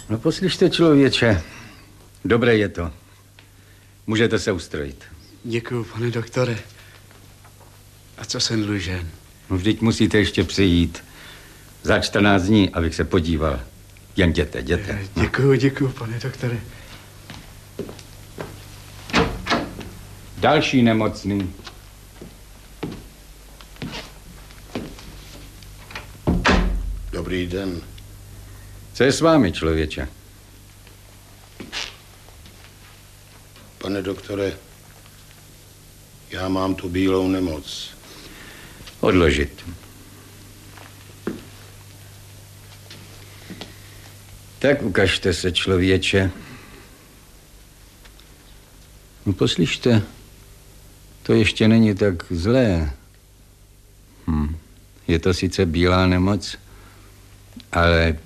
No poslyšte, člověče, dobré je to. Můžete se ustrojit. Děkuju, pane doktore. A co jsem dlužen? No vždyť musíte ještě přijít za 14 dní, abych se podíval. Jen jděte. Děkuju, pane doktore. Další nemocný. Dobrý den. Co je s vámi, člověče? Pane doktore, já mám tu bílou nemoc. Odložit. Tak ukažte se, člověče. No poslyšte, to ještě není tak zlé. Je to sice bílá nemoc, ale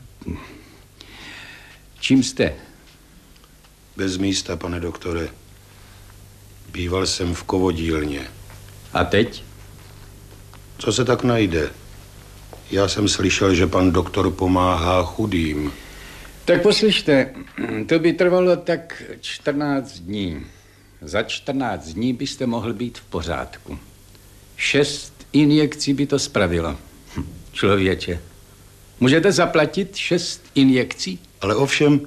čím jste? Bez místa, pane doktore. Býval jsem v kovodílně. A teď? Co se tak najde? Já jsem slyšel, že pan doktor pomáhá chudým. Tak poslyšte, to by trvalo tak 14 dní. Za 14 dní byste mohl být v pořádku. 6 injekcí by to spravilo. Člověče, můžete zaplatit 6 injekcí? Ale ovšem...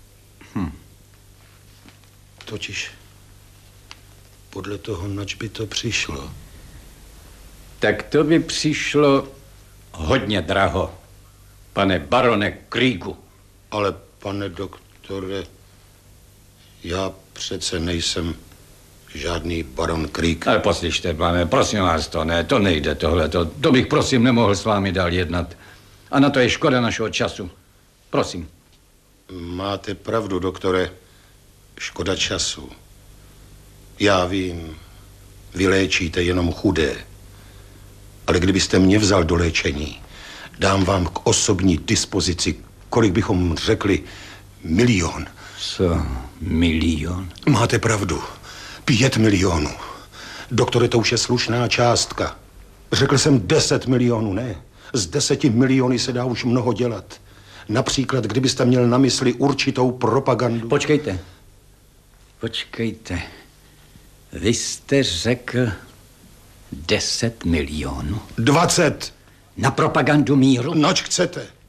Totiž podle toho, nač by to přišlo. Tak to by přišlo hodně draho, pane barone Kriegu. Ale pane doktore, já přece nejsem žádný baron Krieg. Ale poslyšte, pane, prosím vás, to nejde tohleto. To bych prosím nemohl s vámi dál jednat. A na to je škoda našeho času. Prosím. Máte pravdu, doktore. Škoda času. Já vím, vy léčíte jenom chudé. Ale kdybyste mě vzal do léčení, dám vám k osobní dispozici, kolik bychom řekli, 1 000 000. Co? 1 000 000? Máte pravdu. 5 milionů. Doktore, to už je slušná částka. Řekl jsem 10 milionů, ne. Z 10 miliony se dá už mnoho dělat. Například, kdybyste měl na mysli určitou propagandu. Počkejte. Vy jste řekl 10 milionů. 20. Na propagandu míru? Nač chcete?